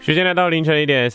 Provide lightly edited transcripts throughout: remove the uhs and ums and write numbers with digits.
时间来到凌晨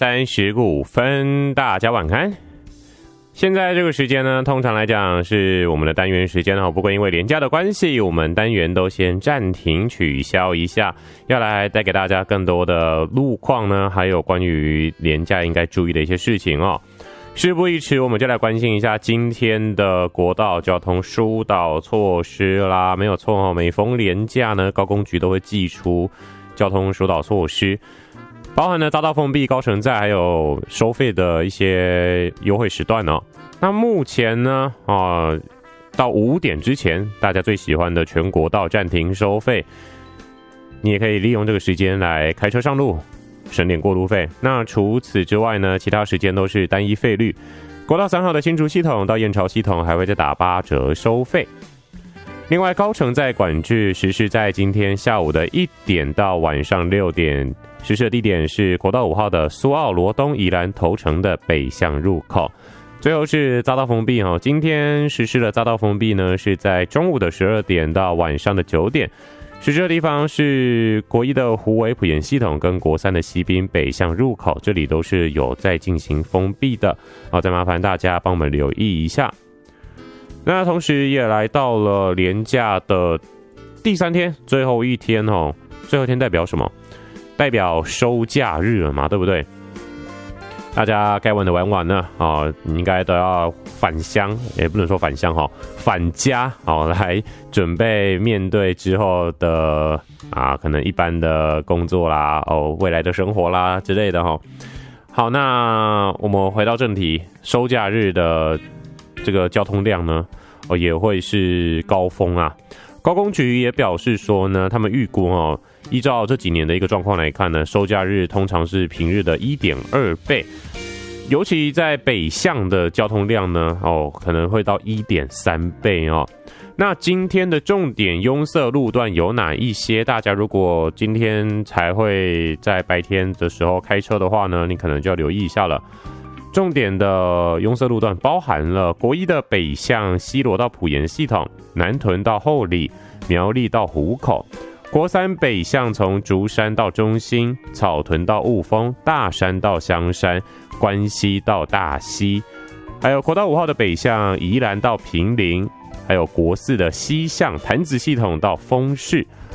1:35，大家晚安。现在这个时间呢，通常来讲是我们的单元时间哦。不过因为连假的关系，我们单元都先暂停取消一下，要来带给大家更多的路况呢，还有关于连假应该注意的一些事情哦。事不宜迟，我们就来关心一下今天的国道交通疏导措施啦。没有错哦，每逢连假呢，高公局都会寄出交通疏导措施。包含了匝道封闭、高乘载还有收费的一些优惠时段哦。那目前呢，到5点之前，大家最喜欢的全国道暂停收费，你也可以利用这个时间来开车上路，省点过路费。那除此之外呢，其他时间都是单一费率。国道3号的新竹系统到燕巢系统还会再打8折收费。另外，高乘载管制实施在今天下午的1点到晚上6点。实施的地点是国道5号的苏澳罗东宜兰头城的北向入口。最后是匝道封闭，今天实施的匝道封闭呢，是在中午的12点到晚上的9点。实施的地方是国1的虎尾埔盐系统跟国3的西滨北向入口，这里都是有在进行封闭的。再麻烦大家帮我们留意一下。那同时也来到了连假的第3天，最后一天哦。最后一天代表什么？代表收假日了嘛，对不对？大家该玩的玩完了你应该都要返乡，也不能说返乡返家来准备面对之后的可能一般的工作啦，未来的生活啦之类的好，那我们回到正题，收假日的这个交通量呢，也会是高峰啊。高公局也表示说呢，他们预估依照这几年的一个状况来看呢，收假日通常是平日的 1.2 倍，尤其在北向的交通量呢，可能会到 1.3 倍哦。那今天的重点拥塞路段有哪一些？大家如果今天才会在白天的时候开车的话呢，你可能就要留意一下了。重点的拥塞路段包含了国1的北向西螺到埔盐系统，南屯到后里，苗栗到湖口；国3北向从竹山到中心，草屯到雾峰，大山到香山，关西到大溪；还有国道5号的北向宜兰到坪林，还有国4的西向潭子系统到丰市，